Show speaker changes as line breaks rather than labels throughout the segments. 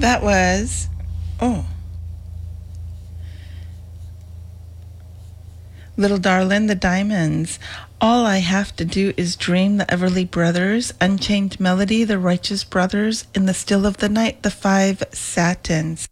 That was, oh, Little Darlin', the Diamonds. All I Have to Do Is Dream, the Everly Brothers. Unchained Melody, the Righteous Brothers. In the Still of the Night, the Five Satins.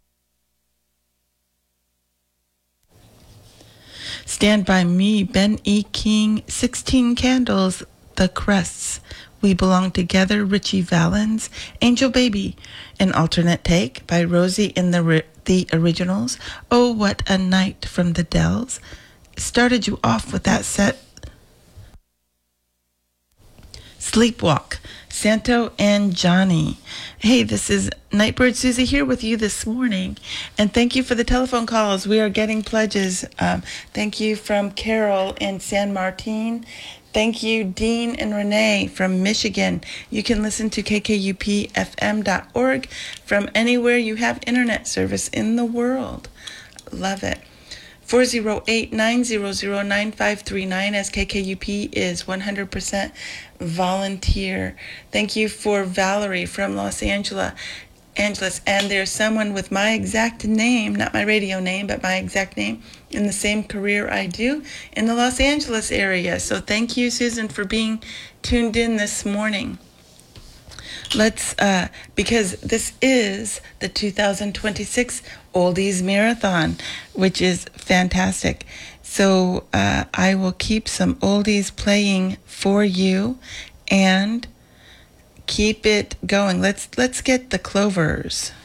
Stand By Me, Ben E. King. 16 Candles, The Crusts. We Belong Together, Richie Valens. Angel Baby, an alternate take by Rosie in the Originals. Oh, What a Night from the Dells. Started you off with that set. Sleepwalk, Santo and Johnny. Hey, this is Nightbird Susie here with you this morning, and thank you for the telephone calls. We are getting pledges. Thank you from Carol in San Martin. Thank you, Dean and Renee from Michigan. You can listen to kkupfm.org from anywhere you have internet service in the world. Love it. 408-900-9539 as KKUP is 100% volunteer. Thank you for Valerie from Los Angeles. And there's someone with my exact name, not my radio name, but my exact name in the same career I do in the Los Angeles area. So thank you, Susan, for being tuned in this morning. Let's, because this is the 2026 Oldies Marathon, which is fantastic. So I will keep some oldies playing for you and keep it going. Let's get the Clovers.